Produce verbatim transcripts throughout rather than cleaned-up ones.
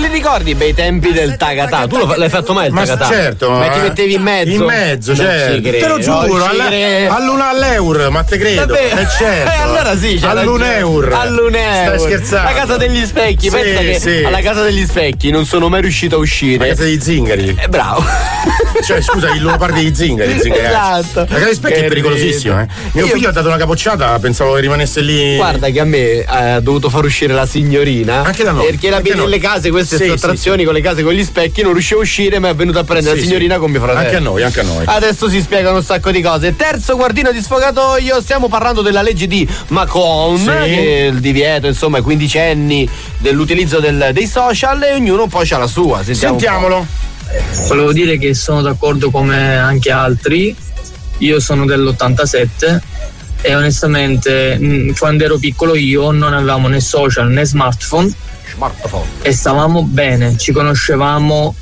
ricordi i bei tempi del tagatà? Tu l'hai fatto mai il Ma tagatà? certo, ma ti mettevi in mezzo? In mezzo, Non certo. ci credo, te lo giuro, alle, all'una all'euro, ma te credo. Vabbè, eh certo. eh, allora sì, c'è all'un euro. All'un euro. Stai scherzando? La casa degli specchi, sì, pensa che sì. alla casa degli specchi non sono mai riuscito a uscire. La casa degli zingari. Eh, bravo. Cioè, scusa, il leopardo degli zingari, zingari. Esatto. La casa degli specchi Che è pericolosissima, eh. Mio Io... figlio ha dato una capocciata, pensavo che rimanesse lì. Guarda che a me eh, ha dovuto far uscire la signorina. Anche da noi. Perché la Anche nelle case queste sì, sottrazioni sì, sì. con le case con gli specchi non riuscivo a uscire, ma è venuta a prendere Sì, la signorina sì. con mio fratello. Anche a noi, anche a noi. Adesso si spiegano un sacco di cose. Terzo guardino di sfogatoio, stiamo parlando della legge di Macron, Sì. che è il divieto, insomma, ai quindicenni dell'utilizzo del, dei social, e ognuno un po' c'ha la sua. Sentiamo. Sentiamolo. Volevo dire che sono d'accordo come anche altri. Io sono dell'ottantasette e onestamente mh, quando ero piccolo io non avevamo né social né smartphone, Smartphone. e stavamo bene, ci conoscevamo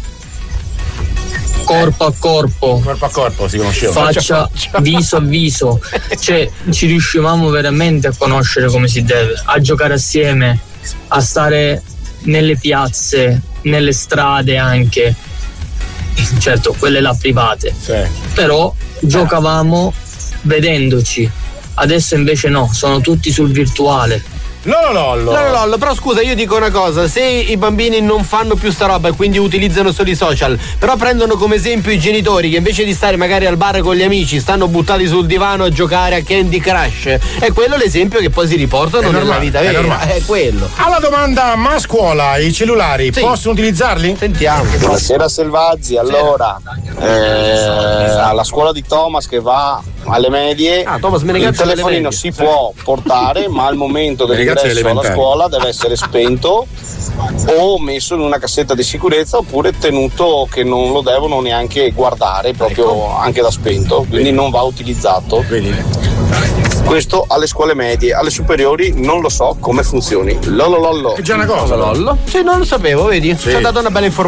corpo a corpo, Corpo a corpo si conosceva. faccia, viso a viso, cioè ci riuscivamo veramente a conoscere come si deve, a giocare assieme, a stare nelle piazze, nelle strade anche, certo quelle là private, Sì. però giocavamo vedendoci. Adesso invece no, sono tutti sul virtuale. Lollo lollo. Lollo lollo, però scusa, io dico una cosa: se i bambini non fanno più sta roba e quindi utilizzano solo i social, però prendono come esempio i genitori che invece di stare magari al bar con gli amici stanno buttati sul divano a giocare a Candy Crush, è quello l'esempio che poi si riportano È nella normale, vita è vera, normale. è quello. Alla domanda, ma a scuola i cellulari Sì. possono utilizzarli? Sentiamo. Buonasera Selvaggi, allora eh, alla scuola di Thomas che va alle medie Ah, Thomas il Menegazzi alle telefonino medie. si può portare, ma al momento Menegazzi alle dell'ingresso alla elementari. scuola deve essere spento o messo in una cassetta di sicurezza oppure tenuto che non lo devono neanche guardare proprio anche da spento, quindi non va utilizzato. Vedi? Questo alle scuole medie, alle superiori non lo so come funzioni. Lollo lollo. È già una cosa. Lollo? Sì, non lo sapevo, vedi? Sì. Ci ha dato una bella informazione.